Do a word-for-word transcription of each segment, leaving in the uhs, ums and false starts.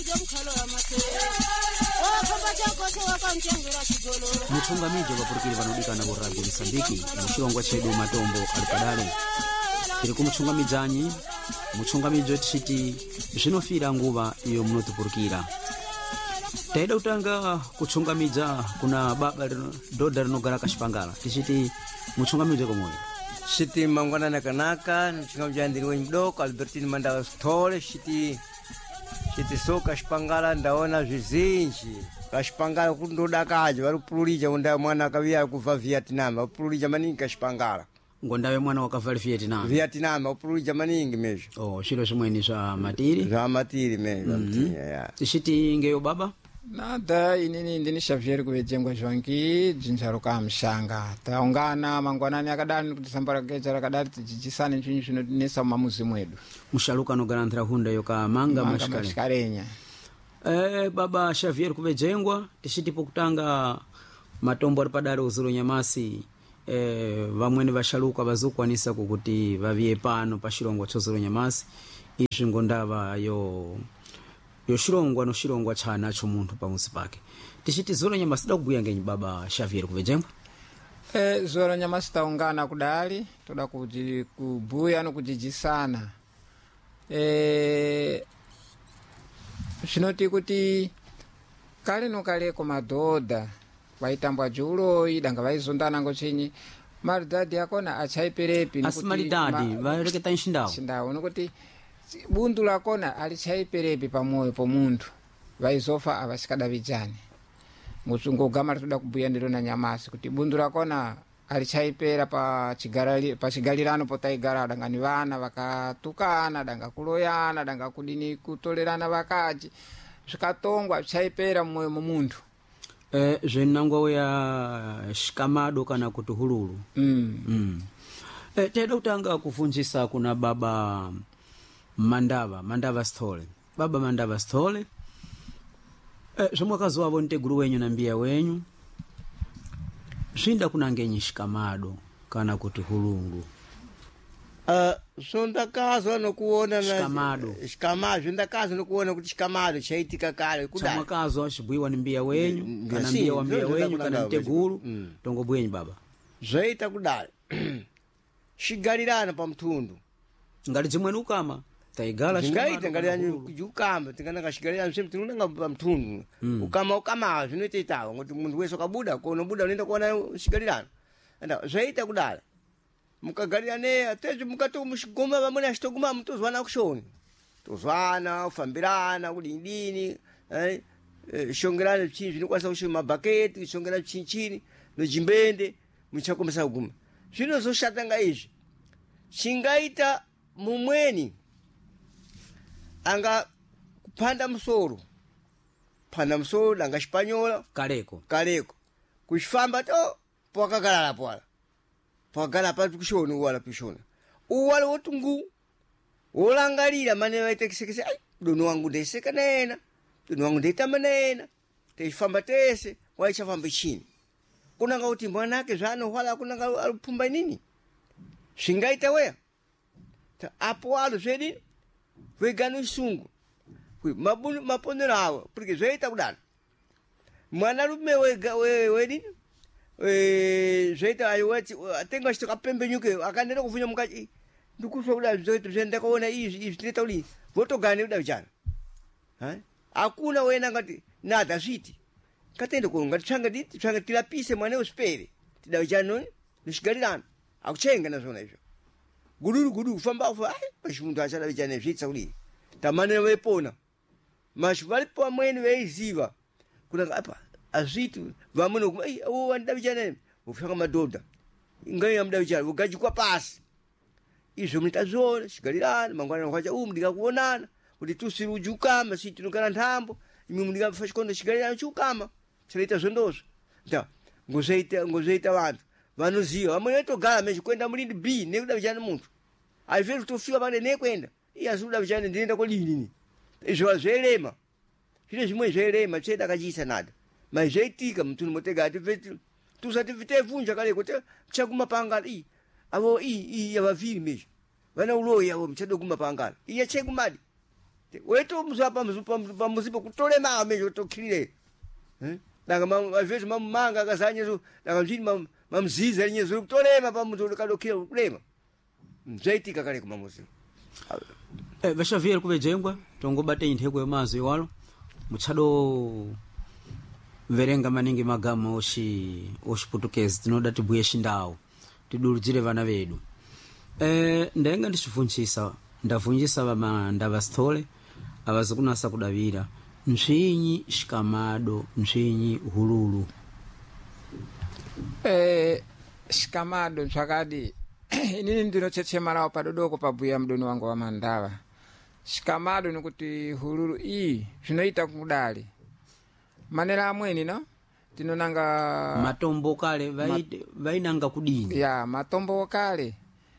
muchunga mijo vapurukiri vanodikana voragwi Msambiki muchilongwa chedu matombo alipadale tiri kumuchunga mijanyi muchunga mijo tchiti zvinofira nguva iyo munotipurukira taida kutanga kuchunga mija kuna baba dhodha rinogara kachipangala tichiti muchunga mijo komoyo Shiti mangwana kanaka nchunga mjandiri wenye mdoko Albertine Mandawa Stole shiti shiti so kashipangala ndaona vizinji kashipangala kundoda kaje varupulija unda mwana akavia kuva Vietnam upulija maningi kashipangala ngondawe mwana wakava Vietnam Vietnam upulija maningi mejo oh shilo shimweni za matiri za matiri mejo mm -hmm. yeah. Tishiti ngeyo baba nada inini ndini Xavier kuvejengwa zvangi jinjaruka mshanga taungana mangwanani akadani kuti sambara kecha rakadari tijisane nchinyi zvinonesa mumamuzi mwedu mushaluka nogarantira hunda yoka manga mashikarenya eh baba Xavier kuvejengwa tishitipo kutanga matombo ari padare uzuro nyamasi eh vamweni vashaluka vazokwanisa kukuti vavie pano pashilongwa chozuro nyamasi izvi ngondava yo yoshilongwa noshilongwa chana chomuntu pamusi pake tichiti zoro nyama sida kubuya ngenyi baba Xavier kuvejengwa eh zoro nyama sitaungana kudali toda kuti kubuya no kujijisana eh shinoti kuti kale no kale ko madhodha vaitambwa julo idanga vaizondana ngochinyi maridadi yakona achaiperepi asimaridadi vareketa nshindawo shindawo nokuti bundu lakona alichaiperepi pamoyo pomuntu vaizofa avasikada vijani ngogama ritoda kubuya ndiro na nyamasi kuti bundu lakona alichaipera pa chigarali pa chigalirano potaigara danga ni vana vakatukana danga kuloyana danga kudini kutolerana vakaji zvikatongwa chaipera moyo momuntu eh zvenangwa ya shikamado kana kuti hululu mm. mm. eh teda kutanga kufunjisa kuna baba Mandava Mandava Stole baba Mandava Stole eh zvomwakazi wavo nteguru wenyu na mbia wenyu zvinda kunangenyi shikamado kana kuti hulungu uh sondakazo nokuona na shikamado shikamado ndakazo nokuona kuti shikamado chaitika kale kudai mwakazo ashibwiwa ni mbia wenyu kana mbia wa mbia wenyu kana nteguru mm. tongo bwenyu baba zvaita kudai shigalirana pa mtundu ngali jimwenu kama taigala shikamado ngali yanyu kujukamba tingana kashigalirana mse mtundu nga pa mtundu mm. ukama ukama zvinoite itawa ngoti mundu wese kabuda kono buda unaenda kuona shigalirana anda zvaita kudai mukagalirane ateje mukato mushigoma vamwe ashitoguma mutozwana kushoni tozwana ufambirana kudindini eh shongerana chinzi zvinokwanisa kushoma mabaketi shongerana chinchini nojimbende muchakomesa kuguma zvino zoshata nga izvi chingaita mumweni anga kupanda musoro panda musoro danga Spanyola kaleko kaleko kushifamba to pokagalala pwala pakagala patu kushona uwala pishona uwala wotungu wolangalira mane vaitekisekese ai dono wangu ndeseka nena dono wangu ndetamba nena teifamba tese waichafamba chini kunanga kuti mwanake zvano hwala kunanga alupumba nini shingaita weya ta apo alo zvedi vegano sungu kwi mabunu maponera awo porque zvaita kudana mwana rume wega we wedi eh zvaita ayo wati atenga chitoka pembenyuke akanena kufunya mukachi ndikuswa kuda zvoita zvenda kaona izvi izvi tita uli votogane kuda vijana ha akuna wena ngati nada sviti katende ko ngati tsanga diti tsanga tilapise mwana usipere tida vijana nishigalirana akuchenga na zona izvo guduru guduru kufamba ufa ai pashimuntu achada vijana zvitsa uli tamane vepona mashivali po mweni veiziva kuna apa azvitu vamwe kuma ai o wanda vijana ufika madodha ngai yamda vijana ugaji kwa pasi izvo mutazona shigalirana mangwana kwacha umu ndikakuonana kuti tusiri ujukama siti nokana ntambo imi mundikafa chikondo shigalirana chukama chaleita zvondozo nda ngozeita ngozeita vantu vanoziva vamwe vetogara mechi kwenda mulindi B nekuda vijana muntu aiveri kutofika pande nekwenda iye azuda vijana ndinoenda kodini izvo zvelema zvine zvimwe zvelema cheda kachisa nada mazvaitika mutunu motega ati veti tusati vitevunja kale kuti chakuma pangala i avo i i yavaviri mechi vana uloyi avo mchado kuma pangala iye chekumadi wetu mzwa pamuzipo kutolema amejo tokhilire danga mavezi mamanga akazanyezo danga mzini mamziza linyezo kutolema pamuzo kadokhira kulema mzaitika kale kumamuzi eh vashaviyeri kuvejengwa tongobate intheko yemazo iwalo mutchado verenga maningi magama oshi oshiputukezi tinoda tibwiye shindawo tiduludzire vana vedu eh ndenga ndicivunchisa ndavunjisa vama ndavasithole avazikunasa kudavira msvinyi shikamado msvinyi hululu eh shikamado ntsvakadi inini ndinochechemarawo padodoko pabhuya mudoni wangu wa mandava shikamado nikuti hululu iyi zvinoita kudali manera amweni no tinonanga matombo kale vainanga kudini ya matombo kale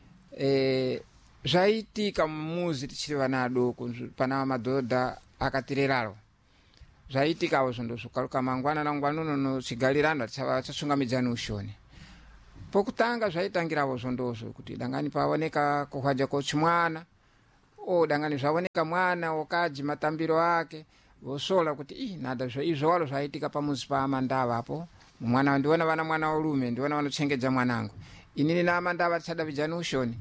eh zvaitika mumuzi tichiri vana adoko pana madhodha akatireraro zvaitikawo zvondo zvokaruka mangwana nangwanonono chigalirano tichachungamidzani ushoni pokutanga zvaitangirawo zvondozvo kuti dangani paoneka kuhwaja kochimwana o dangani zvaoneka mwana okaji matambiro ake vosola kuti ih nada zvo izvo walo zvaitika pamuzi paamandava apo mwana ndiona vana mwana warume ndiona vanochengedza mwanangu inini naamandava tichadavidzani ushoni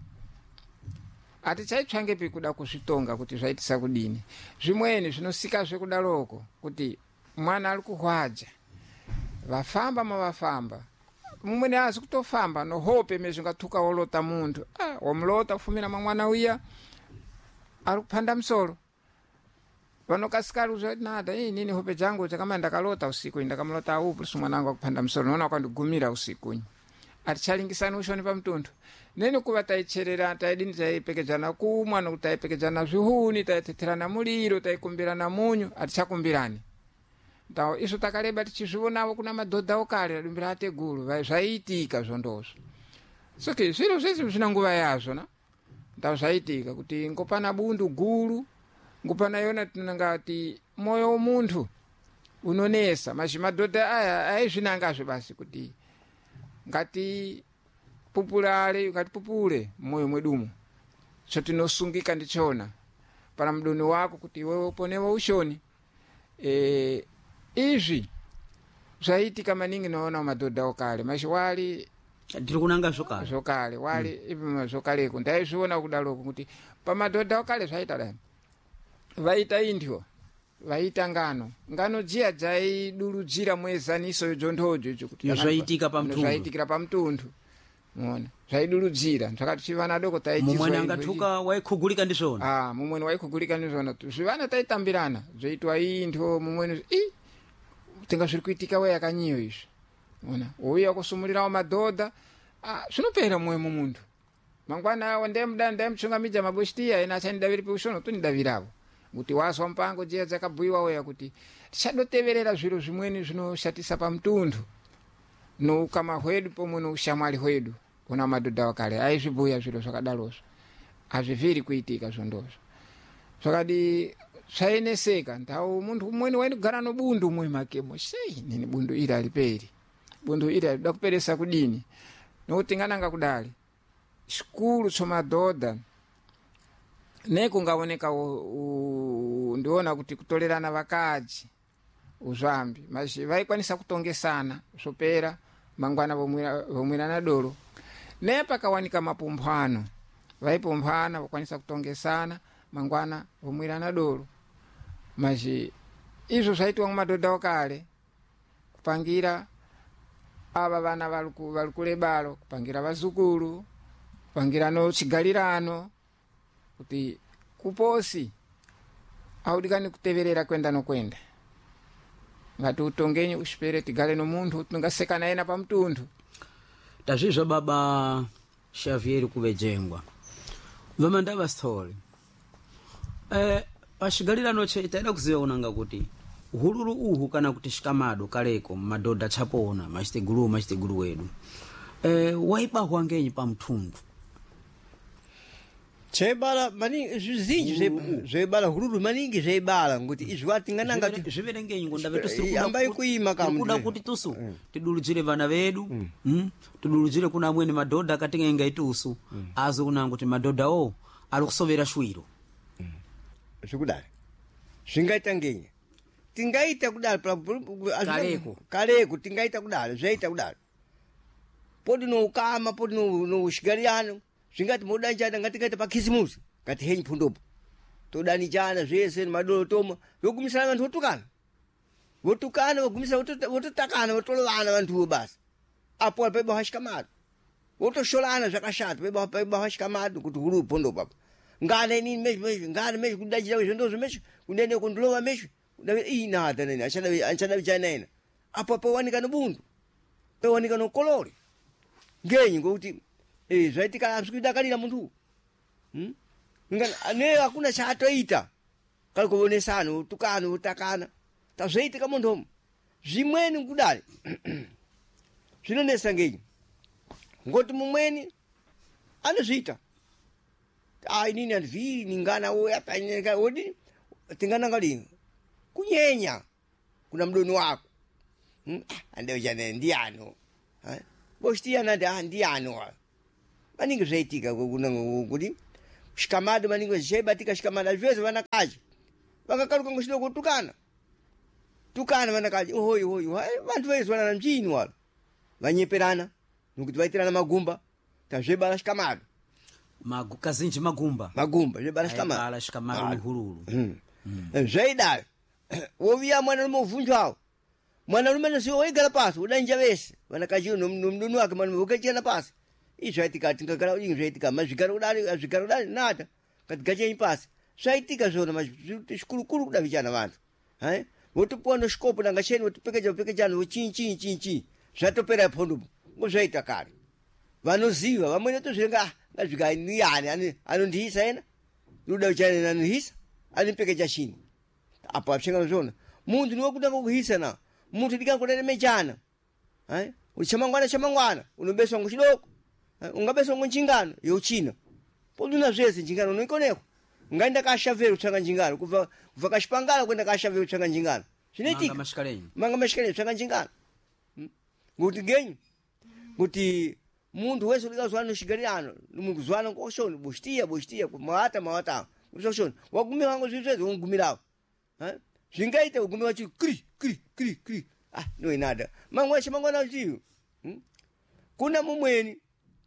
atichaitsvangepi kuda kuzvitonga kuti zvaitisa kudini zvimweni zvinosika zvekudaloko kuti mwana ari kuhwaja vafamba mavafamba mumwe neazi kutofamba nohope mezvingatuka wolota muntu ah, wamulota kufumira mamwana uya ari kupanda musoro vanokasikaru nada hii nini hope dzangu dzakama ndakalota usiku ndakamulota aupu lisu mwanangu akupanda musoro noona kwakandigumira usiku atichalingisani ushoni pamutundu neni kuva taicherera taidini taipekedzana kumwa nokuti taipekedzana zvihuni taiteterana muliro taikumbirana munyu atichakumbirani ndawo izvo takareba tichizvionavo kuna madhodha okale adumbira ateguru zvaiitika zvondozvo soke zviro zvese zvina nguva yazvo na ndawo zvaiitika kuti ngopana bundu guru ngopana yona tinangati moyo womuntu unonesa mazhi madhodha aya aizvinangazve basi kuti ngati pupulale ngati pupule moyo mwedumo chotinosungika ndichona pana mdoni wako kuti wewe uponewo ushoni e, izvi zvaitika maningi naona madhodha okale mashi wali tiri kunanga zvokale zvokale wali mm. ipi zvokaleko ndaizviona kudaloko kuti pamadhodha okale zvaita dani vaita indyo vaita ngano ngano dziya dzaiduludzira mwezaniso jondojo icho kuti zvaitika pamutundu zvaitikira pamutundu mona zvaiduludzira zvakati chivana adoko taitizwa mumwe angatuka waikugulika ndizvona ah mumwe waikugulika ndizvona zvivana taitambirana zvaitwa indyo mumwe i tenga zviri kuitika we yakanyiyo izvi mona uya kusumulirawo madhodha ah zvinopera mumwe mumuntu mangwana wandemda ndemchungamidza maboshtia ina chanidaviri peushono tunidaviravo kuti wazwa mpango dziya dzakabhuyiwa weya kuti tichadoteverera zviro zvimweni zvinoshatisa pamutundu noukama hwedu pomwe noushamwali hwedu kuna madhodha wakale aizvibhuya zviro zvakadarozvo hazvivhiri kuitika zvondozvo zvakadi zvaineseka ndawo muntu umweni wainogara nobundu mumwe makemo sei nini bundu iri aliperi bundu iri alida kuperesa kudini nokuti ngananga kudali shikulu chomadhodha nekungaoneka ndiona kuti kutolerana vakadzi uzvambi mazhi vaikwanisa kutongesana zvopera mangwana vomwirana doro nepakawanika mapumphano vaipumphana vakwanisa kutongesana mangwana vomwirana doro mazhi izvo zvaitwa mumadhodha okale kupangira ava vana vari kulebalo kupangira vazukuru kupangira nochigalirano kuti kuposi audikani kuteverera kwenda nokwenda ngati utongenyi ushipere tigale nomuntu tungaseka naye pamutundu tazvizva baba Xavier kuvejengwa vamandava story eh pashigalirano che taida kuziva unanga kuti hululu uhu kana kuti shikamado kaleko madhodha chapona machite guru machite guru wedu eh waiba hwangenyi pamutundu chebala mani zvizinji zvebala hururu maningi zvebala ngoti izvati ngananga zviverengenyi ngonda vetu ambai kuima kamu kuda kuti tusu tiduludzire vana vedu mm tiduludzire kuna amweni madhodha akatengenga itusu azo kunanga kuti madhodha o ari kusovera shwiro zvikudai zvingaita ngenya tingaita kudalo Kaleko. kaleko tingaita kudalo zvaita kudalo poti noukama poti noushigarirano zvingati modanjana ngatingaita pakisimusi ngati henyi phundopo todanichana zvese nemadolo toma vogumisana vantu votukana votukana vogumisana vototakana votolovana vantuvo basi apo paibaha shikamado votosholana zvakashata paibaha shikamado kuti huru phundopo apo ngana inini mesho mesho ngana mesho kudachita zvondozvo mesho kundene kundilova mesho inada nene achadavi chanaina apo pawanika nobundu pawanika nokolore ngenyi ngokuti eh zvaitika amsikudakalira muntu hm ne hakuna chaatoita kali kuonesana utukana utakana tazvaitika muntu zvimweni kudai zvinonesa ngenyi ngoti mumweni anozviita ai nini andvi ningana oya panyeka odi tingana ngali kunyenya kuna mdoni wako hm ande jana ndiano ha boshtia na da ndiano maningi zvaitika kuna kuti shikamado maningi zvebatika shikamada zvese vanakaje vakakaruka ngoshido kutukana tukana vanakaje hoyi hoyi vantu vaizwana na mjini wala vanyeperana nokuti vaitirana magumba tazvebala shikamado magu kazinji magumba magumba zvebala shikamado bala shikamado muhururu zvaidai woviya mwana lumovunjwawo mwana lume nosiwo waigara pasi udanja vese vanakaje nomduni wake mwana ukachena pasi izvaitika tingagara udingi zvaitika mazvigara kudari azvigara kudari nada katigachenyi pasi zvaitika zvona mazvikurukuru kuda vichana vantu hai wotopuwa nosvikopo nangacheni wotopekecha pekechana wochinyi chinyi chinyi chinyi zvatopera phondopo ngozvaita kare vanoziva vamwene tozvenga ngazvikainiyani anondihisa ena ruda vichana anohisa anipekecha chini apo apshenga zvona muntu niwokutanga kuhisa na muntu ndikangodere mechana hai uchamangwana chamangwana unobeswa ngochidoko ungabeswa ngonjingano yochina poduna zvese njingano noikoneko ngaenda kashavero kutsvanga njingano kubva kubva kashipangala kwenda kashavero kutsvanga njingano zvinoitika manga mashikalenyi manga mashikalenyi kutsvanga njingano ngokuti genyu kuti muntu wese ulikazwana noshigarirano nomukuzwana ngoshoni boshtiya boshtiya mawata mawata ngoshoni wagumira wangu zvizvezve ungumirawo zvingaita ugumi wachi kri kri kri kri ah noinada mangwa chimangwana uchiyo kuna mumweni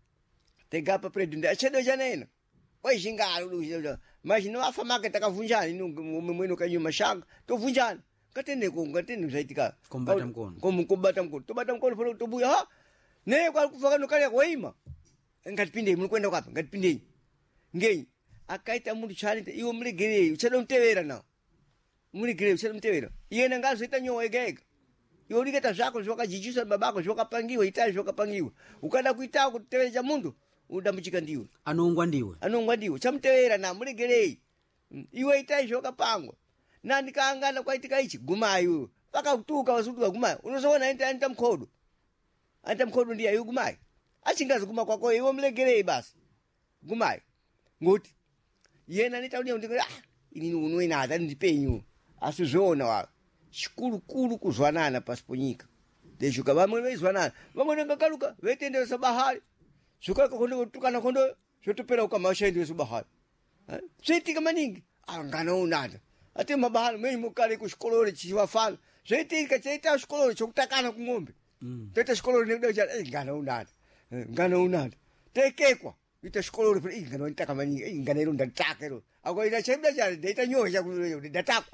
tegapa president achedo chanena waishingalo machino afa market akavunjana ino mumweni kanyuma shanga tovunjana katene ko ngatene zvaitika kombata mkono komu kombata mkono tobata mkono polo tobuya ha ne kwa kufaka nokale kwaima ngatipinde muri kwenda kwapa ngatipinde ngenyi akaita muntu chali iwo mulegere uchado mtevera nawo mulegere uchado mtevera yena ngazoita nyowa egega iwo liketa zvako zvakajijisa babako zvakapangiwa ita zvakapangiwa ukada kuita kutevera cha muntu udambuchika ndiwe anongwa ndiwe anongwa ndiwe chamtevera na mulegerei iwe ita zvakapangwa nani kaangana kwaitika ichi gumayo vakakutuka vasutuka gumayo unozoona enta anta mkhodo anta mkhodo ndiye ayo gumayo achingazi kuma kwako iwe mulegerei basi gumayo ngoti yena nitaudi ndiko ah inini unoina hata ndipenyu asizona wa chikuru kuru kuzwanana pasiponyika deshuka vamwe veizwanana vamwe ngakaluka vetendesa bahari zvikaka kondo tukana kondo zvotopera ukamashaendesa bahari zviitika maningi angana unada ate mabahari mwenye mukale kuchikolore chichivafana zviitika chaita chikolore chokutakana kung'ombe toita chikolore nekuda cha ngana unada ngana unada tekekwa ita chikolore pera ngana unitaka maningi ngana iro ndataka iro akoita chemda chale ndaita nyoha chakuyo ndatakwa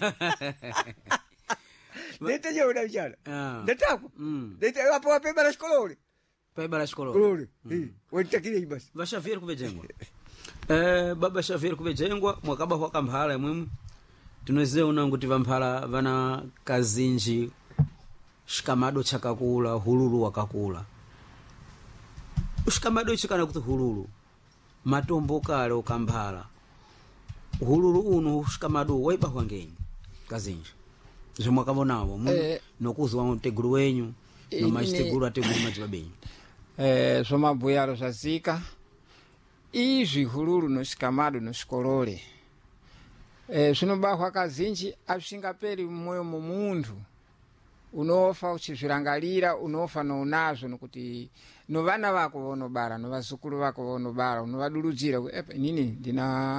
ndaita nyoha ndachana ndatakwa ndaita apo apebala chikolore paibala chikolore kolore wanitakire basi vashaviri kuvejengwa eh baba shaviri kuvejengwa mwakaba kwa kamphala mwimwe tinoziona kuti vamphala vana kazinji shikamado chakakula hululu wakakula shikamado chikana kuti hululu matombo kale ukamphala hululu uno shikamado waiba kwangenyi kazinji zvimwakavonawo Eh. nokuzwa muteguru wenyu nomachiteguru ateguru machibabenyu eh zvomabhuyaro zvazika izvi hululu noshikamado noshikolole eh zvinobahwa kazinji azvisingaperi mumwoyo mumuntu unofa uchizvirangarira unofa nounazvo nokuti novana vako vonobara novazukuru vako vonobara unovadurudzira epa inini ndina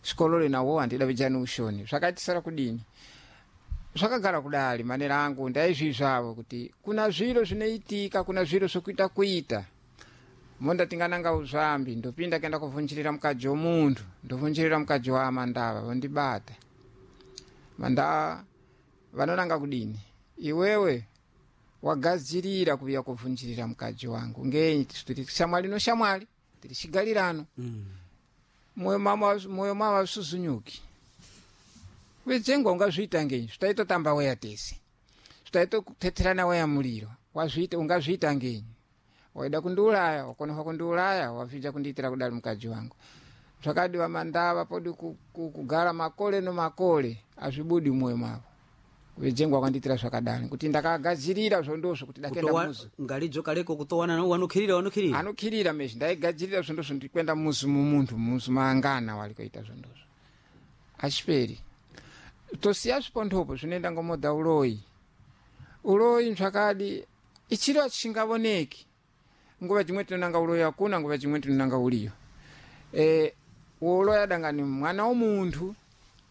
sikolole nawo andidapijani ushoni zvakatisara kudini zvakagara kudali manera angu ndaizvizvavo kuti kuna zviro zvinoitika kuna zviro zvokuita kuita monda tingananga uzvambi ndopinda kenda kuvhunchirira mukadzi womuntu ndovhunchirira mukadzi waamandava vondibata mandava vanonanga kudini iwewe wagadzirira kuuya kuvhunchirira mukadzi wangu ngenyi tiri shamwali no shamwali tiri chigalirano mm. moyo mama moyo mama suzunyuki wejengwa ungazviita ngenyi zvitaitotamba weya tese zvitaitokuteterana weya muliro wazviita ungazviita ngenyi waida kundiuraya wakonofa kundiuraya wavhija kundiitira kudali mukadzi wangu zvakadiwa mandava podi kugara makole nomakole azvibudi moyo mavo wejengwa kwanditira zvakadani kuti ndakagadzirira zvondozvo kuti dakenda muzi ngalidzo kaleko kutowana no wanokhirira wanokhirira anokhirira meshi ndaigadzirira zvondozvo ndikwenda muzi mumuntu muzi maangana wali kuita zvondozvo achiperi tosiya zvipondopo zvinoenda ngomoda uloyi uloyi zvakadi ichiro chingavoneki nguva chimwe tinonanga uloyi hakuna nguva chimwe tinonanga uliyo e uloyi adangani mwana womuntu